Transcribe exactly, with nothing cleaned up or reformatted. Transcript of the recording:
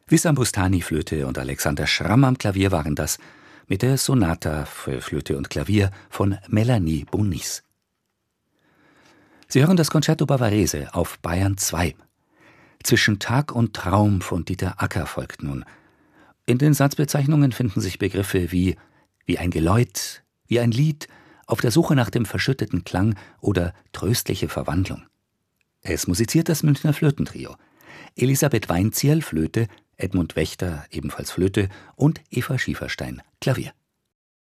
Wissam Bustani Flöte und Alexander Schramm am Klavier waren das, mit der Sonata für Flöte und Klavier von Melanie Bonis. Sie hören das Concerto Bavarese auf Bayern zwei. Zwischen Tag und Traum von Dieter Acker folgt nun. In den Satzbezeichnungen finden sich Begriffe wie wie ein Geläut, wie ein Lied, auf der Suche nach dem verschütteten Klang oder tröstliche Verwandlung. Es musiziert das Münchner Flötentrio. Elisabeth Weinzierl, Flöte, Edmund Wächter, ebenfalls Flöte und Eva Schieferstein, Klavier.